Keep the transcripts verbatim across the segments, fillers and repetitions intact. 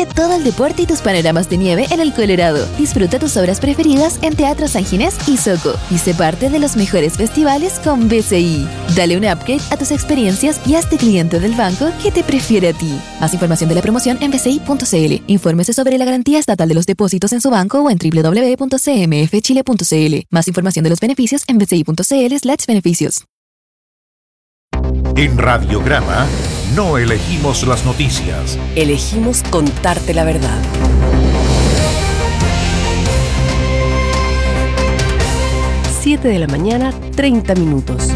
Vive todo el deporte y tus panoramas de nieve en el Colorado. Disfruta tus obras preferidas en Teatro San Ginés y Soco. Y sé parte de los mejores festivales con B C I. Dale un upgrade a tus experiencias y hazte cliente del banco que te prefiere a ti. Más información de la promoción en b c i punto c l. Infórmese sobre la garantía estatal de los depósitos en su banco o en w w w punto c m f chile punto c l. Más información de los beneficios en b c i punto c l slash beneficios. En Radiograma no elegimos las noticias. Elegimos contarte la verdad. siete de la mañana, treinta minutos.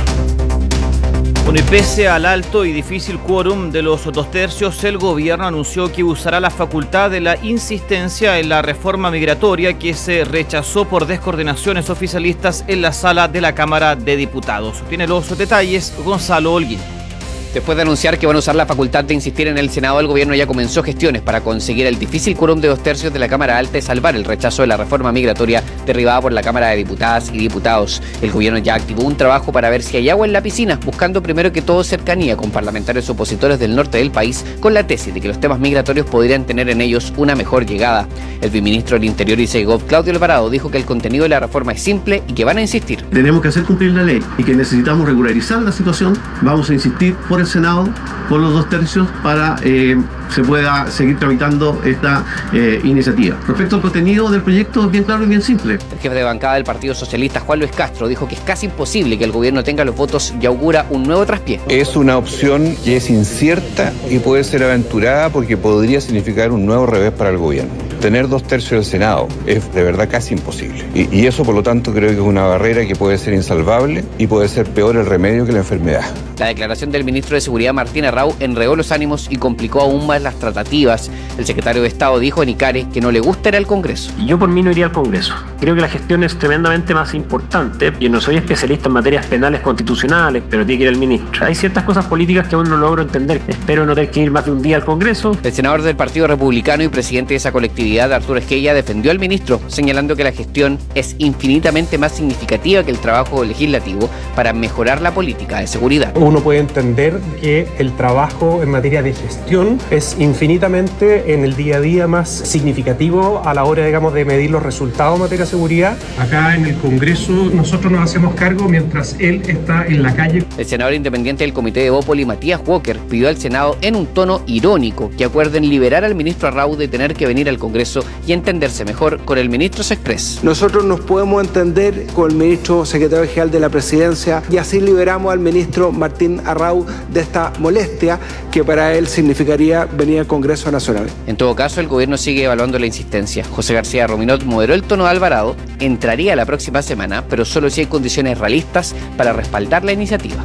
Bueno, y pese al alto y difícil quórum de los dos tercios, el gobierno anunció que usará la facultad de la insistencia en la reforma migratoria que se rechazó por descoordinaciones oficialistas en la sala de la Cámara de Diputados. Tiene los detalles Gonzalo Holguín. Después de anunciar que van a usar la facultad de insistir en el Senado, el gobierno ya comenzó gestiones para conseguir el difícil quórum de dos tercios de la Cámara Alta y salvar el rechazo de la reforma migratoria derribada por la Cámara de Diputadas y Diputados. El gobierno ya activó un trabajo para ver si hay agua en la piscina, buscando primero que todo cercanía con parlamentarios opositores del norte del país, con la tesis de que los temas migratorios podrían tener en ellos una mejor llegada. El viceministro del Interior y Segov, Claudio Alvarado, dijo que el contenido de la reforma es simple y que van a insistir. Tenemos que hacer cumplir la ley y que necesitamos regularizar la situación. Vamos a insistir por el Senado, por los dos tercios, para eh, se pueda seguir tramitando esta eh, iniciativa. Respecto al contenido del proyecto, es bien claro y bien simple. El jefe de bancada del Partido Socialista, Juan Luis Castro, dijo que es casi imposible que el gobierno tenga los votos y augura un nuevo traspié. Es una opción que es incierta y puede ser aventurada porque podría significar un nuevo revés para el gobierno. Tener dos tercios del Senado es de verdad casi imposible. Y, y eso, por lo tanto, creo que es una barrera que puede ser insalvable y puede ser peor el remedio que la enfermedad. La declaración del ministro de Seguridad, Martín Arrau, enredó los ánimos y complicó aún más las tratativas. El secretario de Estado dijo en Icare que no le gusta ir al Congreso. Yo por mí no iría al Congreso. Creo que la gestión es tremendamente más importante. Yo no soy especialista en materias penales constitucionales, pero tiene que ir el ministro. Hay ciertas cosas políticas que aún no logro entender. Espero no tener que ir más de un día al Congreso. El senador del Partido Republicano y presidente de esa colectividad, Arturo Esquella, defendió al ministro, señalando que la gestión es infinitamente más significativa que el trabajo legislativo para mejorar la política de seguridad. Uno puede entender que el trabajo en materia de gestión es infinitamente en el día a día más significativo a la hora, digamos, de medir los resultados en materia de seguridad. Acá en el Congreso nosotros nos hacemos cargo mientras él está en la calle. El senador independiente del Comité de Bópoli, Matías Walker, pidió al Senado en un tono irónico que acuerden liberar al ministro Arrau de tener que venir al Congreso y entenderse mejor con el ministro Sexpress. Nosotros nos podemos entender con el ministro secretario general de la Presidencia y así liberamos al ministro Martín Arrau de esta molestia que para él significaría venir al Congreso Nacional. En todo caso, el gobierno sigue evaluando la insistencia. José García Rominot moderó el tono de Alvarado, entraría la próxima semana, pero solo si hay condiciones realistas para respaldar la iniciativa.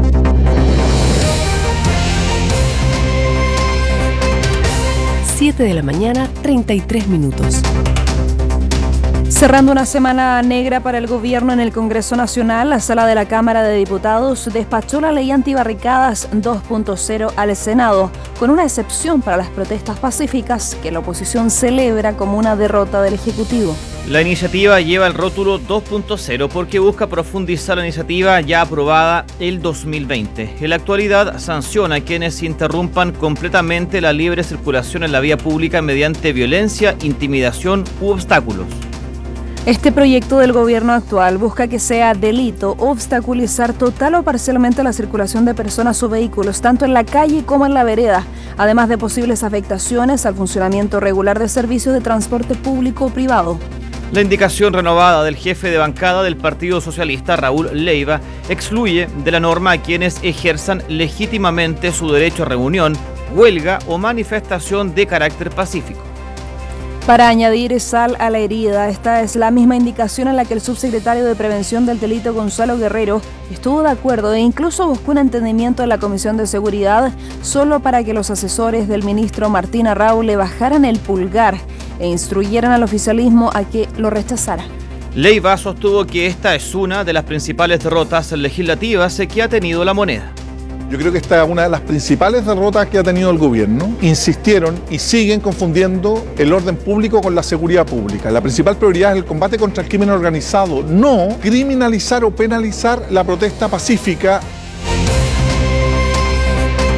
siete de la mañana, treinta y tres minutos. Cerrando una semana negra para el gobierno en el Congreso Nacional, la Sala de la Cámara de Diputados despachó la ley antibarricadas dos punto cero al Senado, con una excepción para las protestas pacíficas que la oposición celebra como una derrota del Ejecutivo. La iniciativa lleva el rótulo dos punto cero porque busca profundizar la iniciativa ya aprobada el dos mil veinte. En la actualidad sanciona a quienes interrumpan completamente la libre circulación en la vía pública mediante violencia, intimidación u obstáculos. Este proyecto del gobierno actual busca que sea delito obstaculizar total o parcialmente la circulación de personas o vehículos, tanto en la calle como en la vereda, además de posibles afectaciones al funcionamiento regular de servicios de transporte público o privado. La indicación renovada del jefe de bancada del Partido Socialista, Raúl Leiva, excluye de la norma a quienes ejerzan legítimamente su derecho a reunión, huelga o manifestación de carácter pacífico. Para añadir sal a la herida, esta es la misma indicación en la que el subsecretario de Prevención del Delito, Gonzalo Guerrero, estuvo de acuerdo e incluso buscó un entendimiento en la Comisión de Seguridad solo para que los asesores del ministro Martín Arrau le bajaran el pulgar e instruyeran al oficialismo a que lo rechazara. Leiva sostuvo que esta es una de las principales derrotas legislativas que ha tenido la moneda. Yo creo que esta es una de las principales derrotas que ha tenido el gobierno. Insistieron y siguen confundiendo el orden público con la seguridad pública. La principal prioridad es el combate contra el crimen organizado, no criminalizar o penalizar la protesta pacífica.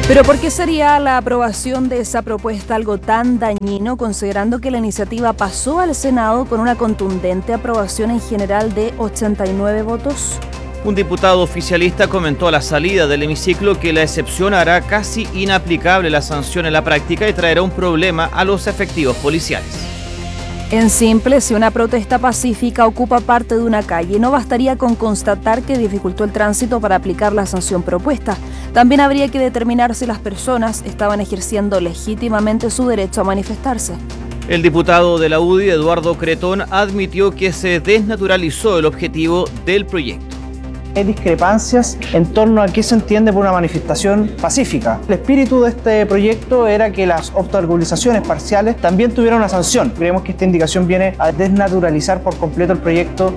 Pero ¿por qué sería la aprobación de esa propuesta algo tan dañino, considerando que la iniciativa pasó al Senado con una contundente aprobación en general de ochenta y nueve votos? Un diputado oficialista comentó a la salida del hemiciclo que la excepción hará casi inaplicable la sanción en la práctica y traerá un problema a los efectivos policiales. En simple, si una protesta pacífica ocupa parte de una calle, no bastaría con constatar que dificultó el tránsito para aplicar la sanción propuesta. También habría que determinar si las personas estaban ejerciendo legítimamente su derecho a manifestarse. El diputado de la U D I, Eduardo Cretón, admitió que se desnaturalizó el objetivo del proyecto. Hay discrepancias en torno a qué se entiende por una manifestación pacífica. El espíritu de este proyecto era que las obstaculizaciones parciales también tuvieran una sanción. Creemos que esta indicación viene a desnaturalizar por completo el proyecto.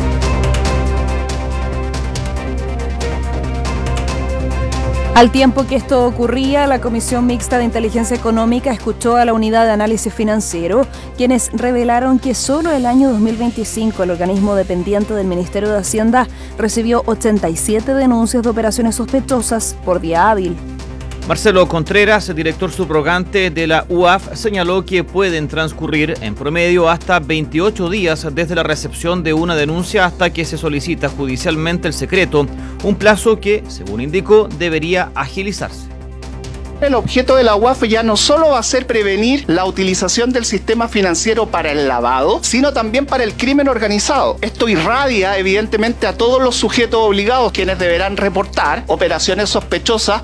Al tiempo que esto ocurría, la Comisión Mixta de Inteligencia Económica escuchó a la Unidad de Análisis Financiero, quienes revelaron que solo el año dos mil veinticinco el organismo dependiente del Ministerio de Hacienda recibió ochenta y siete denuncias de operaciones sospechosas por día hábil. Marcelo Contreras, director subrogante de la U A F, señaló que pueden transcurrir en promedio hasta veintiocho días desde la recepción de una denuncia hasta que se solicita judicialmente el secreto, un plazo que, según indicó, debería agilizarse. El objeto de la U A F ya no solo va a ser prevenir la utilización del sistema financiero para el lavado, sino también para el crimen organizado. Esto irradia evidentemente a todos los sujetos obligados, quienes deberán reportar operaciones sospechosas.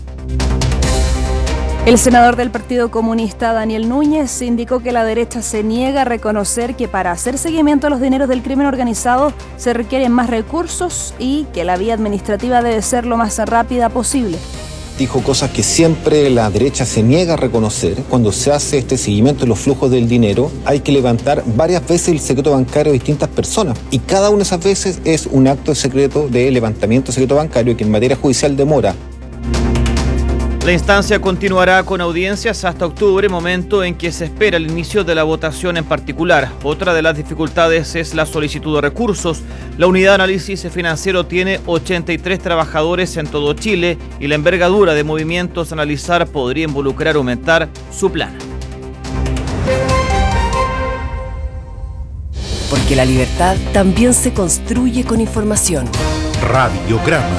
El senador del Partido Comunista, Daniel Núñez, indicó que la derecha se niega a reconocer que para hacer seguimiento a los dineros del crimen organizado se requieren más recursos y que la vía administrativa debe ser lo más rápida posible. Dijo cosas que siempre la derecha se niega a reconocer. Cuando se hace este seguimiento de los flujos del dinero, hay que levantar varias veces el secreto bancario de distintas personas. Y cada una de esas veces es un acto de secreto de levantamiento de secreto bancario que en materia judicial demora. La instancia continuará con audiencias hasta octubre, momento en que se espera el inicio de la votación en particular. Otra de las dificultades es la solicitud de recursos. La Unidad de Análisis Financiero tiene ochenta y tres trabajadores en todo Chile y la envergadura de movimientos a analizar podría involucrar aumentar su plana. Porque la libertad también se construye con información. Radiograma.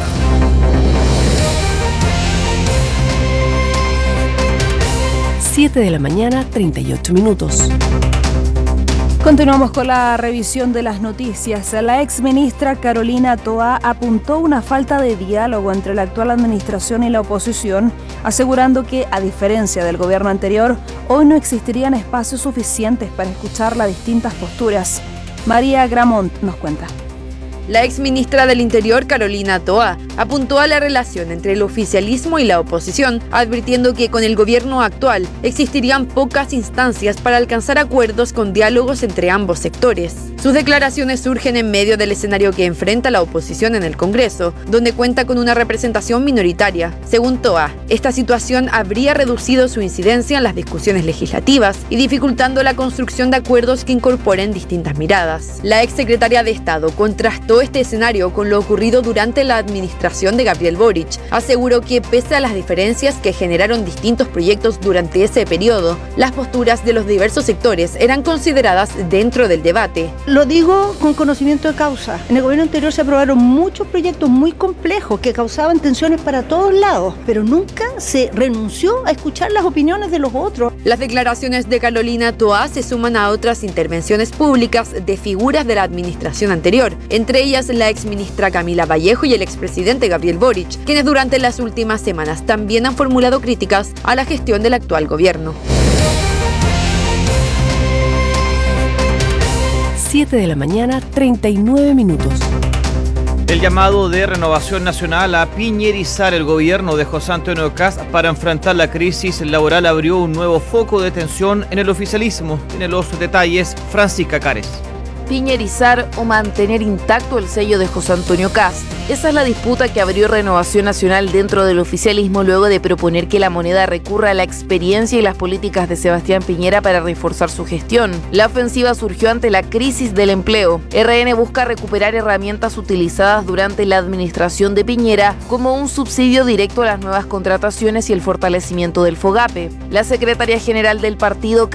siete de la mañana, treinta y ocho minutos. Continuamos con la revisión de las noticias. La exministra Carolina Toá apuntó una falta de diálogo entre la actual administración y la oposición, asegurando que, a diferencia del gobierno anterior, hoy no existirían espacios suficientes para escuchar las distintas posturas. María Gramont nos cuenta. La exministra del Interior, Carolina Toá, apuntó a la relación entre el oficialismo y la oposición, advirtiendo que con el gobierno actual existirían pocas instancias para alcanzar acuerdos con diálogos entre ambos sectores. Sus declaraciones surgen en medio del escenario que enfrenta la oposición en el Congreso, donde cuenta con una representación minoritaria. Según Toá, esta situación habría reducido su incidencia en las discusiones legislativas y dificultando la construcción de acuerdos que incorporen distintas miradas. La exsecretaria de Estado contrastó este escenario con lo ocurrido durante la administración de Gabriel Boric. Aseguró que pese a las diferencias que generaron distintos proyectos durante ese periodo, las posturas de los diversos sectores eran consideradas dentro del debate. Lo digo con conocimiento de causa. En el gobierno anterior se aprobaron muchos proyectos muy complejos que causaban tensiones para todos lados, pero nunca se renunció a escuchar las opiniones de los otros. Las declaraciones de Carolina Toá se suman a otras intervenciones públicas de figuras de la administración anterior, entre ellas la exministra Camila Vallejo y el expresidente Gabriel Boric, quienes durante las últimas semanas también han formulado críticas a la gestión del actual gobierno. siete de la mañana, treinta y nueve minutos. El llamado de Renovación Nacional a piñerizar el gobierno de José Antonio Kast para enfrentar la crisis laboral abrió un nuevo foco de tensión en el oficialismo. Tiene los detalles Francisca Cares. piñerizar o mantener intacto el sello de José Antonio Kast. Esa es la disputa que abrió Renovación Nacional dentro del oficialismo luego de proponer que la moneda recurra a la experiencia y las políticas de Sebastián Piñera para reforzar su gestión. La ofensiva surgió ante la crisis del empleo. R N busca recuperar herramientas utilizadas durante la administración de Piñera, como un subsidio directo a las nuevas contrataciones y el fortalecimiento del FOGAPE. La secretaria general del partido,